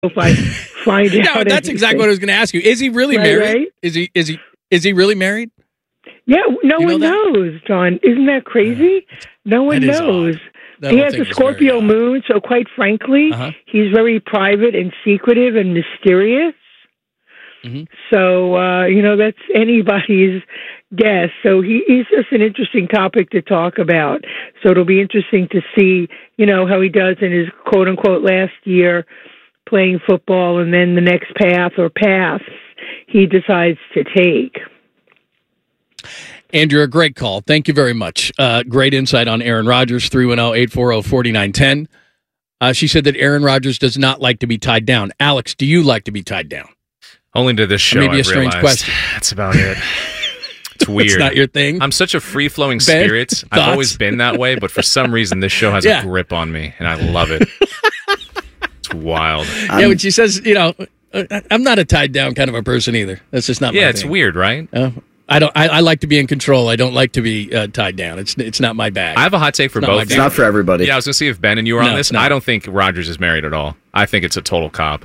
if I find out. No, that's exactly what I was going to ask you. Is he really married? Right? Is he really married? Yeah, no one knows, John. Isn't that crazy? No one knows. He has a Scorpio moon, so quite frankly, he's very private and secretive and mysterious. Mm-hmm. So, that's anybody's guess. So he's just an interesting topic to talk about. So it'll be interesting to see, how he does in his quote-unquote last year playing football and then the next paths he decides to take. Andrew, a great call. Thank you very much. Great insight on Aaron Rodgers, 310-840-4910. She said that Aaron Rodgers does not like to be tied down. Alex, do you like to be tied down? Only to this show, maybe a strange question. That's about it. It's weird. It's not your thing? I'm such a free-flowing spirit. I've always been that way, but for some reason, this show has a grip on me, and I love it. It's wild. Yeah, when she says, I'm not a tied down kind of a person either. That's just not my thing. Yeah, it's weird, right? I like to be in control. I don't like to be tied down. It's not my bag. I have a hot take for both. It's not for everybody. Yeah, I was going to see if Ben and you were on this. I don't think Rodgers is married at all. I think it's a total cop.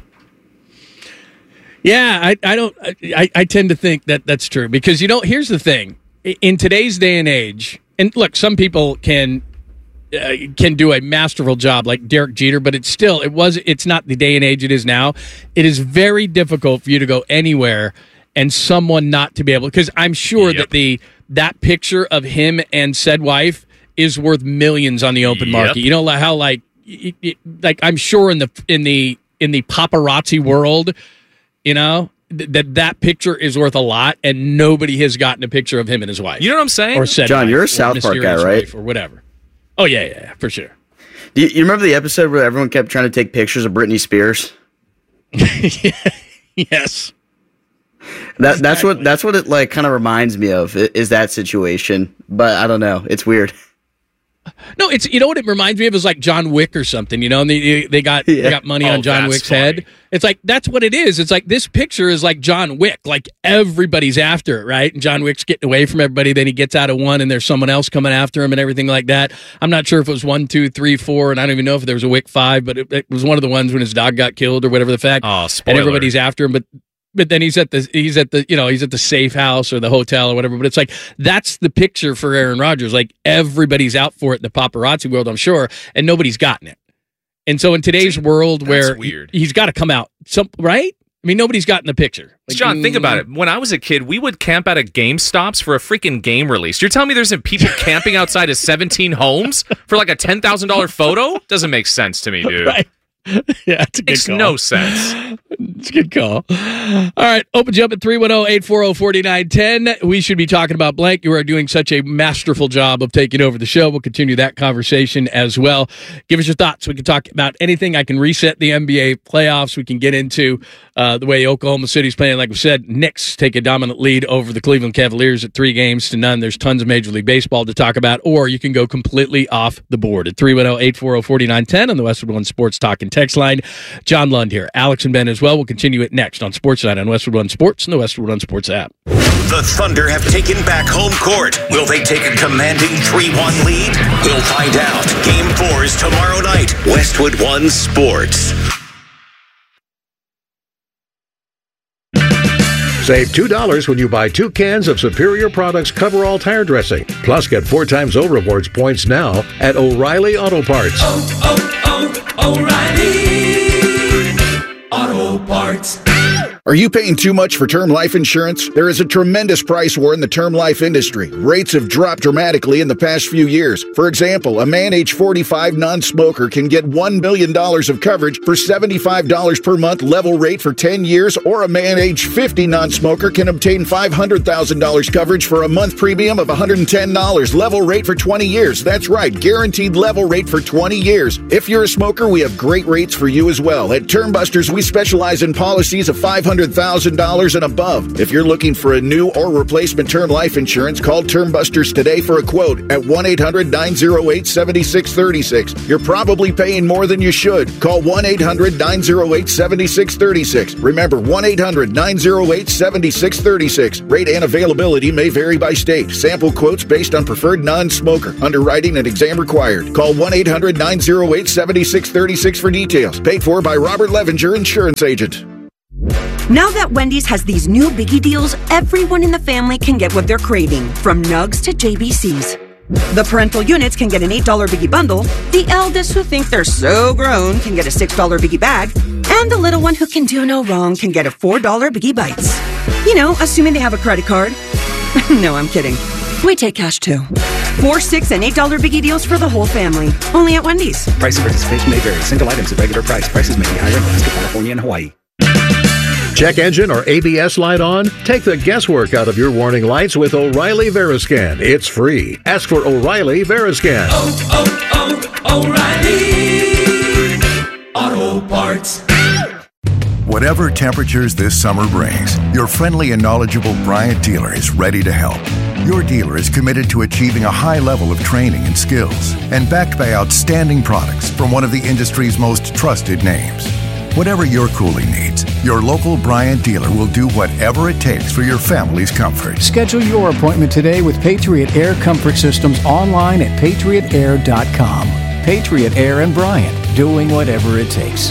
Yeah, I tend to think that that's true because, here's the thing. In today's day and age, and look, some people can do a masterful job like Derek Jeter, but it's not the day and age it is now. It is very difficult for you to go anywhere and someone not to be able, because I'm sure that that picture of him and said wife is worth millions on the open market. You know how like I'm sure in the paparazzi world, that picture is worth a lot, and nobody has gotten a picture of him and his wife. You know what I'm saying? Or said John, wife, you're a South Park guy, right? Or whatever. Oh yeah, for sure. Do you remember the episode where everyone kept trying to take pictures of Britney Spears? Yes. That's what it like kind of reminds me of is that situation, but I don't know. It's weird. No, it's what it reminds me of is like John Wick or something, and they got money on John Wick's head. It's like that's what it is. It's like this picture is like John Wick, like everybody's after it, right? And John Wick's getting away from everybody. Then he gets out of one, and there's someone else coming after him, and everything like that. I'm not sure if it was 1, 2, 3, 4, and I don't even know if there was a Wick 5, but it was one of the ones when his dog got killed or whatever the fact. Oh, spoiler. And everybody's after him, but then he's at the safe house or the hotel or whatever. But it's like that's the picture for Aaron Rodgers. Like everybody's out for it in the paparazzi world, I'm sure, and nobody's gotten it. And so in today's world, where he's got to come out, right? I mean, nobody's gotten the picture. Like, John, think about it. When I was a kid, we would camp out at GameStops for a freaking game release. You're telling me there's people camping outside of 17 homes for like a $10,000 photo? Doesn't make sense to me, dude. Right. Yeah, it's a good Makes call. no sense. It's a good call. All right, open jump at 310-840-4910. We should be talking about blank. You are doing such a masterful job of taking over the show. We'll continue that conversation as well. Give us your thoughts. We can talk about anything. I can reset the NBA playoffs. We can get into the way Oklahoma City's playing. Like we said, Knicks take a dominant lead over the Cleveland Cavaliers at 3-0. There's tons of Major League Baseball to talk about, or you can go completely off the board at 310-840-4910 on the Westwood One Sports Talk and Text line. John Lund here. Alex and Ben as well. We'll continue it next on Sports Night on Westwood One Sports and the Westwood One Sports app. The Thunder have taken back home court. Will they take a commanding 3-1 lead? We'll find out. Game 4 is tomorrow night. Westwood One Sports. Save $2 when you buy 2 cans of Superior Products Coverall Tire Dressing. Plus, get 4 times O Rewards points now at O'Reilly Auto Parts. O'Reilly Auto Parts. Are you paying too much for term life insurance? There is a tremendous price war in the term life industry. Rates have dropped dramatically in the past few years. For example, a man age 45 non-smoker can get $1 million of coverage for $75 per month level rate for 10 years, or a man age 50 non-smoker can obtain $500,000 coverage for a month premium of $110 level rate for 20 years. That's right, guaranteed level rate for 20 years. If you're a smoker, we have great rates for you as well. At Term Busters, we specialize in policies of $500 $200,000 and above. If you're looking for a new or replacement term life insurance, call Term Busters today for a quote at 1-800-908-7636. You're probably paying more than you should. Call 1-800-908-7636. Remember, 1-800-908-7636. Rate and availability may vary by state. Sample quotes based on preferred non-smoker. Underwriting and exam required. Call 1-800-908-7636 for details. Paid for by Robert Levenger, insurance agent. Now that Wendy's has these new biggie deals, everyone in the family can get what they're craving, from nugs to JBCs. The parental units can get an $8 biggie bundle, the eldest who think they're so grown can get a $6 biggie bag, and the little one who can do no wrong can get a $4 biggie bites. You know, assuming they have a credit card. No, I'm kidding. We take cash too. 4, 6, and $8 biggie deals for the whole family. Only at Wendy's. Price and participation may vary. Single items at regular price. Prices may be higher in Alaska, California, and Hawaii. Check engine or ABS light on? Take the guesswork out of your warning lights with O'Reilly Veriscan. It's free. Ask for O'Reilly Veriscan. O'Reilly Auto Parts. Whatever temperatures this summer brings, your friendly and knowledgeable Bryant dealer is ready to help. Your dealer is committed to achieving a high level of training and skills and backed by outstanding products from one of the industry's most trusted names. Whatever your cooling needs, your local Bryant dealer will do whatever it takes for your family's comfort. Schedule your appointment today with Patriot Air Comfort Systems online at patriotair.com. Patriot Air and Bryant, doing whatever it takes.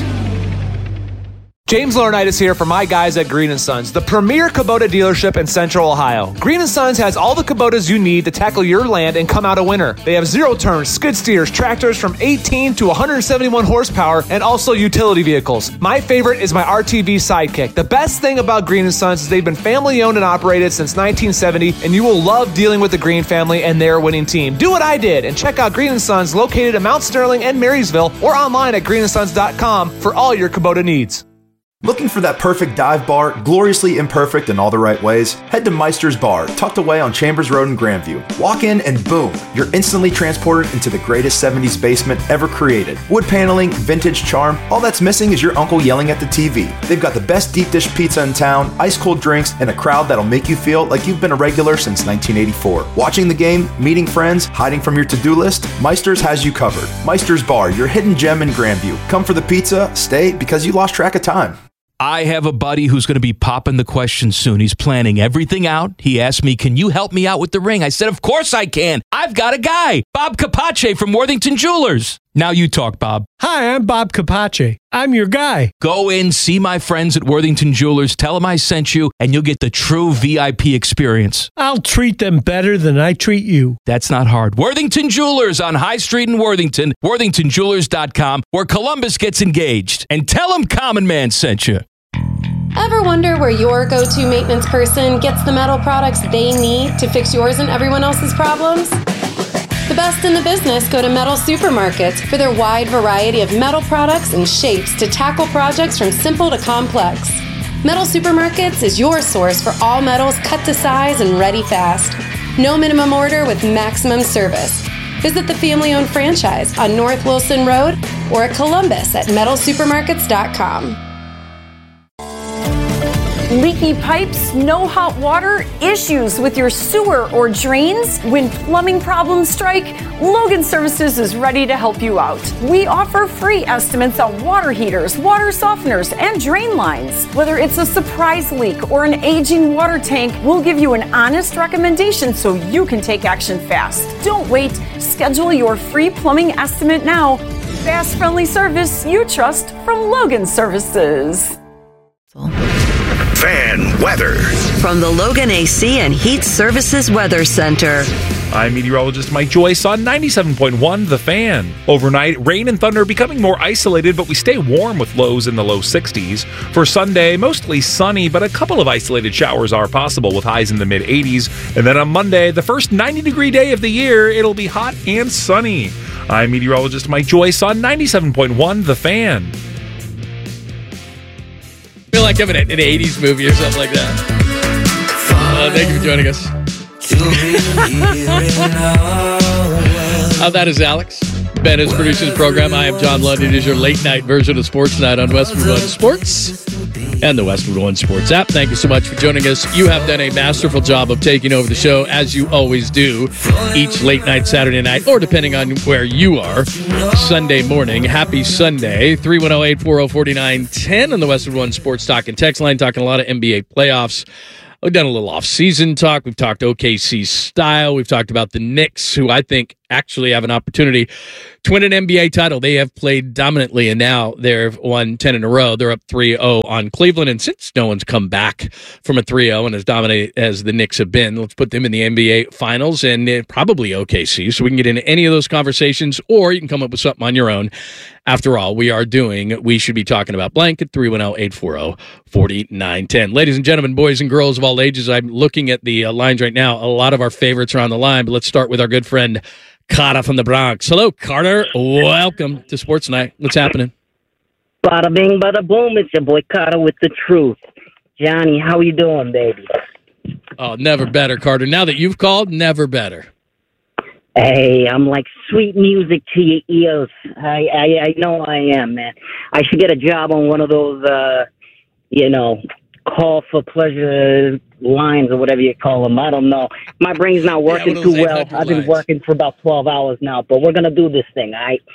James Laurinaitis here for my guys at Green & Sons, the premier Kubota dealership in Central Ohio. Green & Sons has all the Kubotas you need to tackle your land and come out a winner. They have zero-turn skid steers, tractors from 18 to 171 horsepower, and also utility vehicles. My favorite is my RTV Sidekick. The best thing about Green & Sons is they've been family-owned and operated since 1970, and you will love dealing with the Green family and their winning team. Do what I did and check out Green & Sons located in Mount Sterling and Marysville or online at greenandsons.com for all your Kubota needs. Looking for that perfect dive bar, gloriously imperfect in all the right ways? Head to Meister's Bar, tucked away on Chambers Road in Grandview. Walk in and boom, you're instantly transported into the greatest 70s basement ever created. Wood paneling, vintage charm, all that's missing is your uncle yelling at the TV. They've got the best deep dish pizza in town, ice cold drinks, and a crowd that'll make you feel like you've been a regular since 1984. Watching the game, meeting friends, hiding from your to-do list, Meister's has you covered. Meister's Bar, your hidden gem in Grandview. Come for the pizza, stay because you lost track of time. I have a buddy who's going to be popping the question soon. He's planning everything out. He asked me, can you help me out with the ring? I said, of course I can. I've got a guy, Bob Capace from Worthington Jewelers. Now you talk, Bob. Hi, I'm Bob Capace. I'm your guy. Go in, see my friends at Worthington Jewelers, tell them I sent you, and you'll get the true VIP experience. I'll treat them better than I treat you. That's not hard. Worthington Jewelers on High Street in Worthington, worthingtonjewelers.com, where Columbus gets engaged. And tell them Common Man sent you. Ever wonder where your go-to maintenance person gets the metal products they need to fix yours and everyone else's problems? The best in the business go to Metal Supermarkets for their wide variety of metal products and shapes to tackle projects from simple to complex. Metal Supermarkets is your source for all metals cut to size and ready fast. No minimum order with maximum service. Visit the family-owned franchise on North Wilson Road or at Columbus at metalsupermarkets.com. Leaky pipes, no hot water, issues with your sewer or drains? When plumbing problems strike, Logan Services is ready to help you out. We offer free estimates on water heaters, water softeners, and drain lines. Whether it's a surprise leak or an aging water tank, we'll give you an honest recommendation so you can take action fast. Don't wait. Schedule your free plumbing estimate now. Fast, friendly service you trust from Logan Services. Fan weather from the Logan AC and Heat Services Weather Center. I'm meteorologist Mike Joyce on 97.1 The Fan. Overnight, rain and thunder becoming more isolated, but we stay warm with lows in the low 60s. For Sunday, mostly sunny, but a couple of isolated showers are possible with highs in the mid-80s. And then on Monday, the first 90-degree day of the year, it'll be hot and sunny. I'm meteorologist Mike Joyce on 97.1 The Fan. I feel like I'm in an 80s movie or something like that. Thank you for joining us. That is Alex. Ben is producing the program. I am John Lund. It is your late night version of Sports Night on Westwood One Sports. and the Westwood One Sports app. Thank you so much for joining us. You have done a masterful job of taking over the show, as you always do, each late night Saturday night, or depending on where you are, Sunday morning. Happy Sunday. 310-840-4910 on the Westwood One Sports Talk and Text line, talking a lot of NBA playoffs. We've done a little off-season talk. We've talked OKC style. We've talked about the Knicks, who I think actually have an opportunity to win an NBA title. They have played dominantly, and now they've won 10 in a row. They're up 3-0 on Cleveland, and since no one's come back from a 3-0 and as dominant as the Knicks have been, let's put them in the NBA Finals and probably OKC, so we can get into any of those conversations, or you can come up with something on your own. After all, we should be talking about blank at 310-840-4910. Ladies and gentlemen, boys and girls of all ages, I'm looking at the lines right now. A lot of our favorites are on the line, but let's start with our good friend Carter from the Bronx. Hello, Carter. Welcome to Sports Night. What's happening? Bada bing, bada boom. It's your boy Carter with the truth. Johnny, how you doing, baby? Oh, never better, Carter. Now that you've called, never better. Hey, I'm like sweet music to your ears. I know I am, man. I should get a job on one of those, call for pleasure lines or whatever you call them. I don't know. My brain's not working too well. I've been working for about 12 hours now, but we're going to do this thing, all right?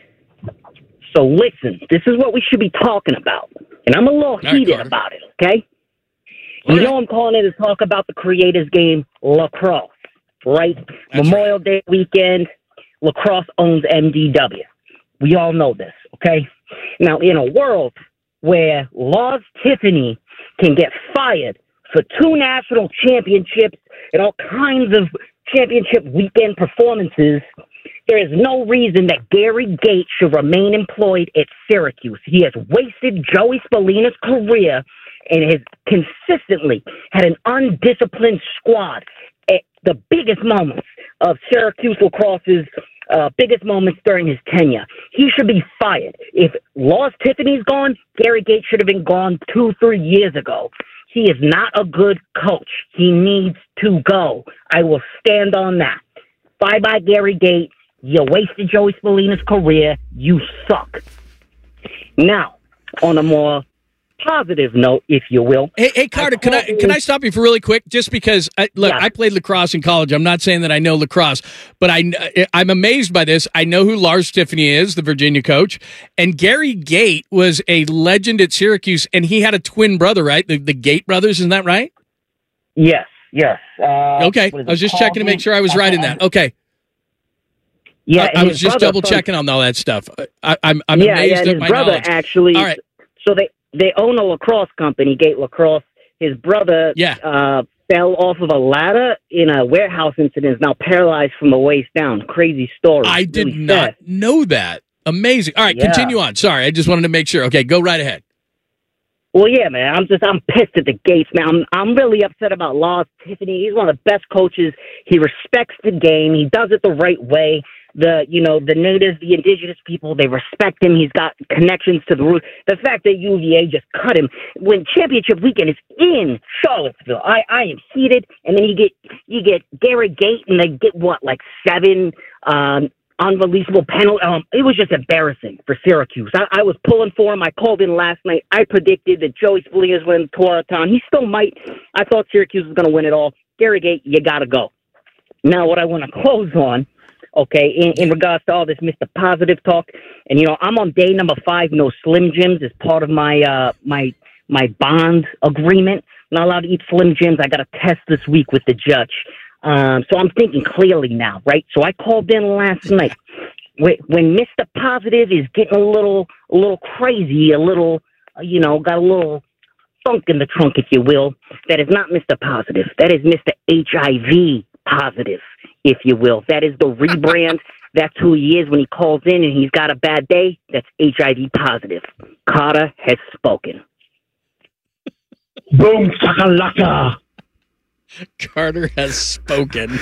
So listen, this is what we should be talking about. And I'm a little heated about it, okay? You know I'm calling in to talk about the creators game, lacrosse. Right? Memorial Day weekend, lacrosse owns MDW. We all know this, okay? Now, in a world where Lars Tiffany can get fired for 2 national championships and all kinds of championship weekend performances, there is no reason that Gary Gates should remain employed at Syracuse. He has wasted Joey Spallina's career and has consistently had an undisciplined squad at the biggest moments of Syracuse lacrosse's biggest moments during his tenure. He should be fired. If Lars Tiffany's gone, Gary Gates should have been gone 2-3 years ago. He is not a good coach. He needs to go. I will stand on that. Bye-bye, Gary Gates. You wasted Joey Spallina's career. You suck. Now, on a more positive note, if you will. Hey Carter, can I stop you for really quick? Just because, I played lacrosse in college. I'm not saying that I know lacrosse, but I'm amazed by this. I know who Lars Tiffany is, the Virginia coach, and Gary Gate was a legend at Syracuse, and he had a twin brother, right? The Gate brothers, isn't that right? Yes. Okay, I was just checking to make sure I was right in that. Okay. Yeah, I was just double checking on all that stuff. I'm amazed at my brother knowledge. Actually, all right. So they own a lacrosse company, Gate Lacrosse. His brother fell off of a ladder in a warehouse incident, is now paralyzed from the waist down. Crazy story. I did not know that. Amazing. All right, continue on. Sorry, I just wanted to make sure. Okay, go right ahead. Well, yeah, man, I'm pissed at the Gates, man. I'm really upset about Lars Tiffany. He's one of the best coaches. He respects the game. He does it the right way. The natives, the indigenous people, they respect him. He's got connections to the roots. The fact that UVA just cut him when championship weekend is in Charlottesville, I am heated. And then you get Gary Gate, and they get 7 unreleasable penalties. It was just embarrassing for Syracuse. I was pulling for him. I called in last night. I predicted that Joey Spallina's winning Toronto. He still might. I thought Syracuse was going to win it all. Gary Gate, you got to go. Now, what I want to close on. Okay, in regards to all this Mr. Positive talk, and I'm on day number 5. No Slim Jims as part of my my bond agreement. Not allowed to eat Slim Jims. I got a test this week with the judge, so I'm thinking clearly now, right? So I called in last night when Mr. Positive is getting a little crazy, got a little funk in the trunk, if you will. That is not Mr. Positive. That is Mr. HIV Positive, if you will. That is the rebrand. That's who he is when he calls in and he's got a bad day. That's HIV positive. Carter has spoken. Boom, shakalaka. Carter has spoken.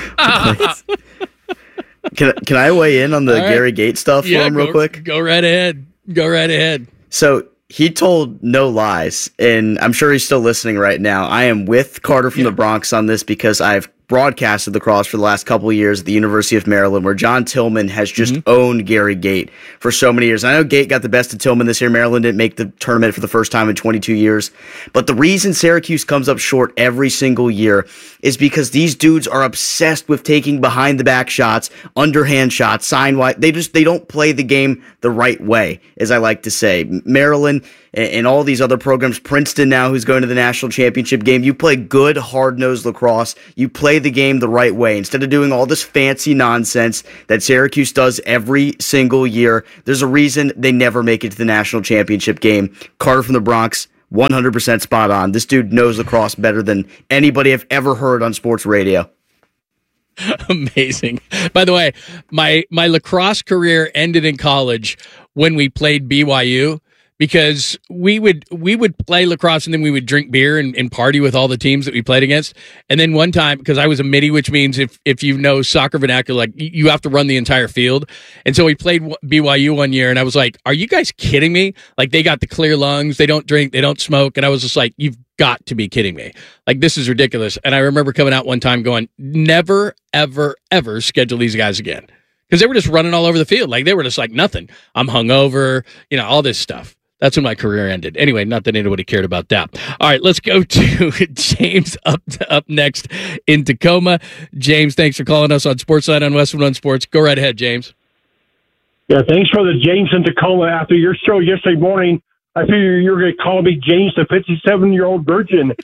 Can I weigh in on the Gary Gates stuff for him real quick? Go right ahead. So he told no lies, and I'm sure he's still listening right now. I am with Carter from the Bronx on this because I've broadcasted lacrosse for the last couple of years at the University of Maryland, where John Tillman has just owned Gary Gait for so many years. I know Gait got the best of Tillman this year. Maryland didn't make the tournament for the first time in 22 years. But the reason Syracuse comes up short every single year is because these dudes are obsessed with taking behind the back shots, underhand shots, sign wide. They don't play the game the right way, as I like to say. Maryland and all these other programs, Princeton now, who's going to the national championship game, you play good, hard-nosed lacrosse. You play the game the right way. Instead of doing all this fancy nonsense that Syracuse does every single year, there's a reason they never make it to the national championship game. Carter from the Bronx, 100% spot on. This dude knows lacrosse better than anybody I've ever heard on sports radio. Amazing. By the way, my lacrosse career ended in college when we played BYU, because we would play lacrosse and then we would drink beer and party with all the teams that we played against. And then one time, because I was a midi, which means if you know soccer vernacular, like you have to run the entire field. And so we played BYU one year, and I was like, are you guys kidding me? Like, they got the clear lungs, they don't drink, they don't smoke. And I was just like, you've got to be kidding me. Like, this is ridiculous. And I remember coming out one time going, never, ever, ever schedule these guys again. Because they were just running all over the field. Like, they were just like, nothing. I'm hungover, all this stuff. That's when my career ended. Anyway, not that anybody cared about that. All right, let's go to James up next in Tacoma. James, thanks for calling us on Sportsline on Westwood One Sports. Go right ahead, James. Yeah, thanks for the James in Tacoma. After your show yesterday morning, I figured you were going to call me James, the 57-year-old virgin.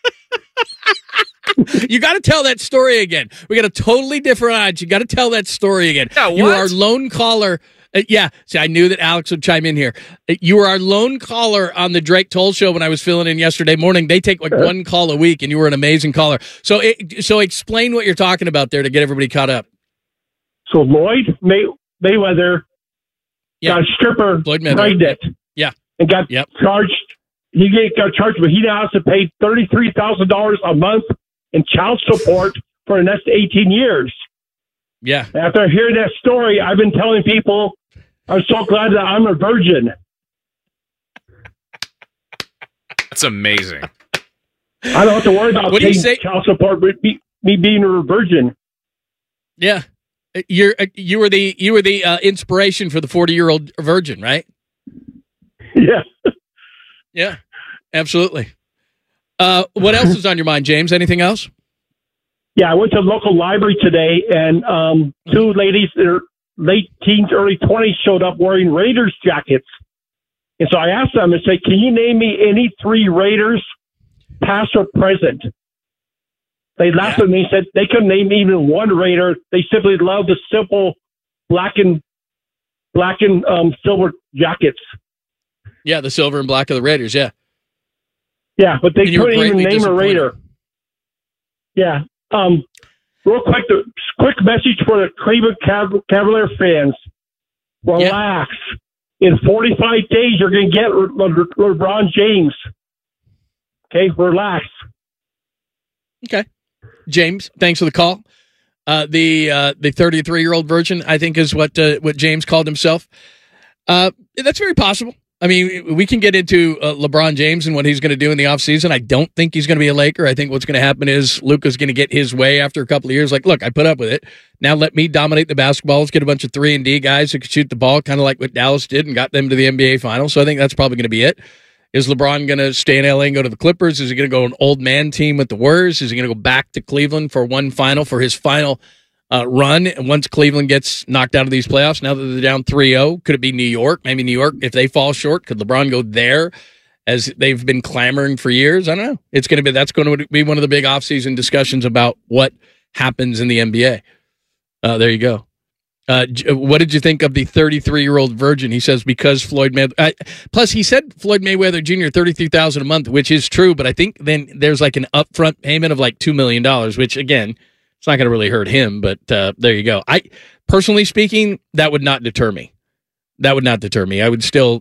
You got to tell that story again. We got a totally different odds. You got to tell that story again. Yeah, what? You are our lone caller. See, I knew that Alex would chime in here. You were our lone caller on the Drake Toll Show when I was filling in yesterday morning. They take like one call a week, and you were an amazing caller. So explain what you're talking about there to get everybody caught up. So Lloyd Mayweather got a stripper pregnant. Yeah. And got charged. He got charged, but he now has to pay $33,000 a month in child support for the next 18 years. Yeah. After hearing that story, I've been telling people I'm so glad that I'm a virgin. That's amazing. I don't have to worry about paying child support with me being a virgin. Yeah. You were the inspiration for the 40-year-old virgin, right? Yeah. Yeah. Absolutely. What else is on your mind, James? Anything else? Yeah, I went to the local library today, and two ladies in their late teens, early 20s showed up wearing Raiders jackets. And so I asked them and said, can you name me any three Raiders, past or present? They laughed at me and said they couldn't name even one Raider. They simply love the simple black and silver jackets. Yeah, the silver and black of the Raiders, yeah. Yeah, but they couldn't even name a Raider. Yeah. Real quick, the quick message for the Cleveland Cavalier fans. Relax. Yeah. In 45 days, you're going to get LeBron James. Okay, relax. Okay. James, thanks for the call. The 33-year-old virgin, I think, is what James called himself. That's very possible. I mean, we can get into LeBron James and what he's going to do in the offseason. I don't think he's going to be a Laker. I think what's going to happen is Luka's going to get his way after a couple of years. Like, look, I put up with it. Now let me dominate the basketball. Let's get a bunch of 3-and-D guys who can shoot the ball, kind of like what Dallas did and got them to the NBA Finals. So I think that's probably going to be it. Is LeBron going to stay in LA and go to the Clippers? Is he going to go an old man team with the Warriors? Is he going to go back to Cleveland for one final, for his final run? And once Cleveland gets knocked out of these playoffs, now that they're down 3-0, could it be New York? Maybe New York, if they fall short, could LeBron go there as they've been clamoring for years? I don't know. That's going to be one of the big offseason discussions about what happens in the NBA. There you go. What did you think of the 33-year-old virgin? He says because Floyd Mayweather. Plus, he said Floyd Mayweather Jr. $33,000 a month, which is true. But I think then there's like an upfront payment of like $2 million, which again, it's not going to really hurt him. But there you go. Personally speaking, that would not deter me. That would not deter me. I would still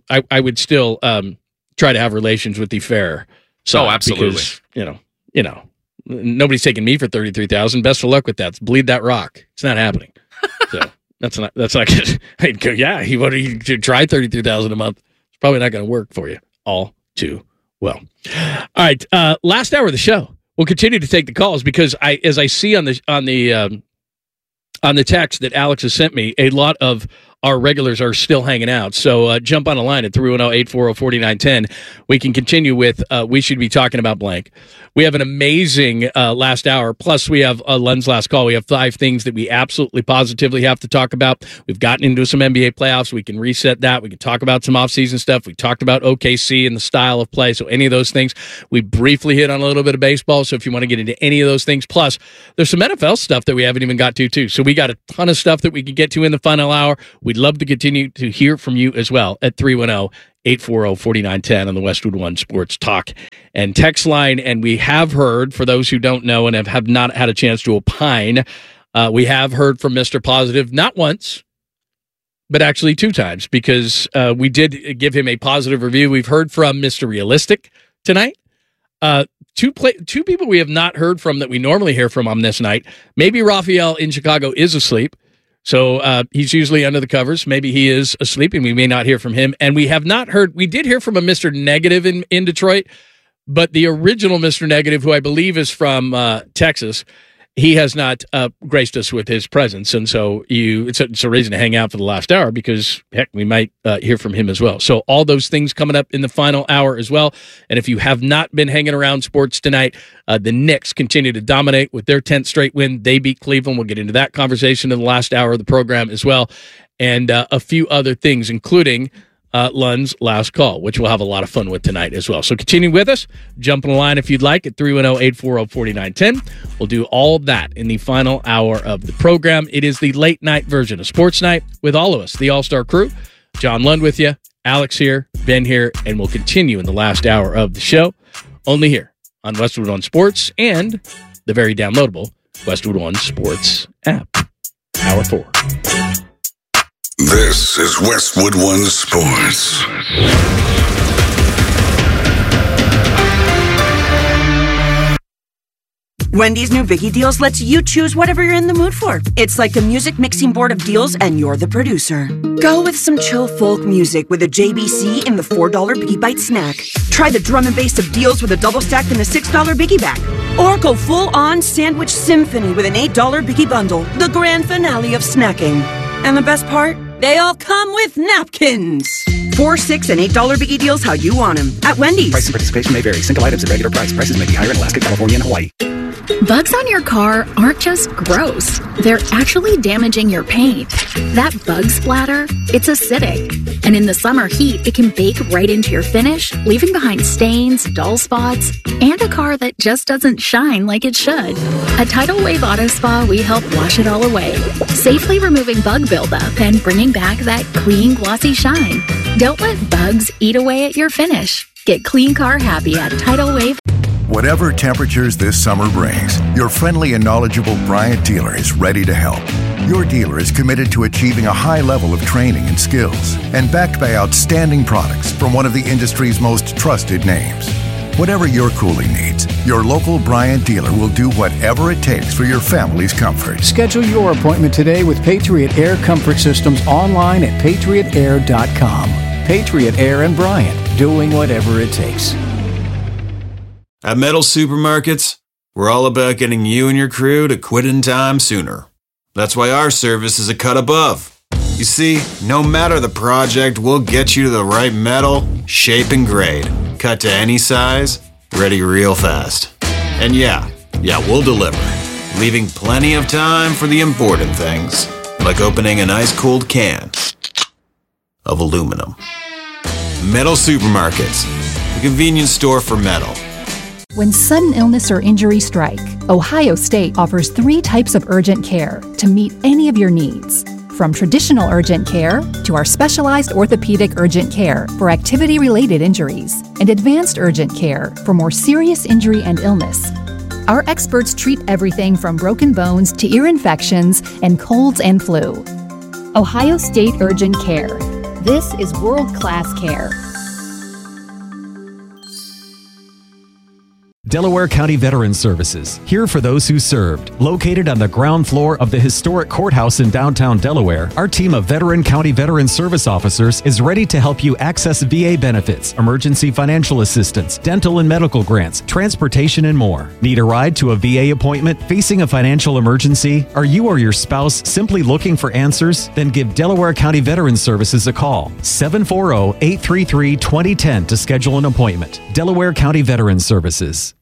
try to have relations with the fair. So absolutely, because, you know, nobody's taking me for $33,000. Best of luck with that. Bleed that rock. It's not happening. So. That's not good. I'd go, yeah, he wanted to try $33,000 a month. It's probably not going to work for you all too well. All right. Last hour of the show, we'll continue to take the calls because as I see on the text that Alex has sent me, a lot of our regulars are still hanging out. So jump on a line at 310-840-4910. We can continue with We Should Be Talking About Blank. We have an amazing last hour. Plus, we have Len's last call. We have 5 things that we absolutely positively have to talk about. We've gotten into some NBA playoffs. We can reset that. We can talk about some offseason stuff. We talked about OKC and the style of play. So any of those things. We briefly hit on a little bit of baseball. So if you want to get into any of those things. Plus, there's some NFL stuff that we haven't even got to, too. So we got a ton of stuff that we can get to in the final hour. We'd love to continue to hear from you as well at 310-840-4910 on the Westwood One Sports Talk and text line. And we have heard, for those who don't know and have not had a chance to opine, we have heard from Mr. Positive, not once, but actually 2 times, because we did give him a positive review. We've heard from Mr. Realistic tonight. Two people we have not heard from that we normally hear from on this night. Maybe Raphael in Chicago is asleep. So he's usually under the covers. Maybe he is asleep, and we may not hear from him. And we have not heard. We did hear from a Mr. Negative in Detroit, but the original Mr. Negative, who I believe is from Texas, he has not graced us with his presence. And so it's a reason to hang out for the last hour because, heck, we might hear from him as well. So all those things coming up in the final hour as well. And if you have not been hanging around sports tonight, the Knicks continue to dominate with their 10th straight win. They beat Cleveland. We'll get into that conversation in the last hour of the program as well. And a few other things, including Lund's last call, which we'll have a lot of fun with tonight as well. So continue with us. Jump on the line if you'd like at 310-840-4910. We'll do all that in the final hour of the program. It is the late night version of Sports Night with all of us, the All-Star crew. John Lund with you, Alex here, Ben here, and we'll continue in the last hour of the show, only here on Westwood One Sports and the very downloadable Westwood One Sports app. Hour 4. This is Westwood One Sports. Wendy's new Biggie Deals lets you choose whatever you're in the mood for. It's like a music mixing board of deals, and you're the producer. Go with some chill folk music with a JBC in the $4 Biggie Bite snack. Try the drum and bass of deals with a double stack in the $6 Biggie Bag. Or go full-on sandwich symphony with an $8 Biggie Bundle, the grand finale of snacking. And the best part? They all come with napkins. $4, $6, and $8 Biggie Deals how you want them at Wendy's. Price and participation may vary. Single items at regular price. Prices may be higher in Alaska, California, and Hawaii. Bugs on your car aren't just gross. They're actually damaging your paint. That bug splatter, it's acidic. And in the summer heat, it can bake right into your finish, leaving behind stains, dull spots, and a car that just doesn't shine like it should. At Tidal Wave Auto Spa, we help wash it all away, safely removing bug buildup and bringing back that clean, glossy shine. Don't let bugs eat away at your finish. Get clean car happy at Tidal Wave. Whatever temperatures this summer brings, your friendly and knowledgeable Bryant dealer is ready to help. Your dealer is committed to achieving a high level of training and skills and backed by outstanding products from one of the industry's most trusted names. Whatever your cooling needs, your local Bryant dealer will do whatever it takes for your family's comfort. Schedule your appointment today with Patriot Air Comfort Systems online at patriotair.com. Patriot Air and Bryant, doing whatever it takes. At Metal Supermarkets, we're all about getting you and your crew to quit in time sooner. That's why our service is a cut above. You see, no matter the project, we'll get you to the right metal, shape, and grade. Cut to any size, ready real fast. And yeah, we'll deliver, leaving plenty of time for the important things, like opening an ice-cold can of aluminum. Metal Supermarkets, the convenience store for metal. When sudden illness or injury strike, Ohio State offers 3 types of urgent care to meet any of your needs. From traditional urgent care to our specialized orthopedic urgent care for activity-related injuries and advanced urgent care for more serious injury and illness. Our experts treat everything from broken bones to ear infections and colds and flu. Ohio State Urgent Care. This is world-class care. Delaware County Veterans Services, here for those who served. Located on the ground floor of the historic courthouse in downtown Delaware, our team of veteran county veteran service officers is ready to help you access VA benefits, emergency financial assistance, dental and medical grants, transportation, and more. Need a ride to a VA appointment? Facing a financial emergency? Are you or your spouse simply looking for answers? Then give Delaware County Veterans Services a call. 740-833-2010 to schedule an appointment. Delaware County Veterans Services.